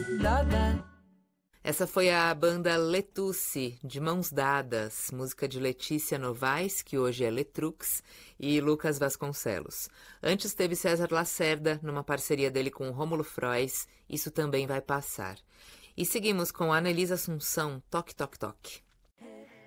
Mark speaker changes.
Speaker 1: dada.
Speaker 2: Essa foi a banda Letusse, de Mãos Dadas, música de Letícia Novaes, que hoje é Letrux, e Lucas Vasconcelos. Antes teve César Lacerda, numa parceria dele com Rômulo Frois, Isso Também Vai Passar. E seguimos com Anelisa Assunção, Toque Toque Toque.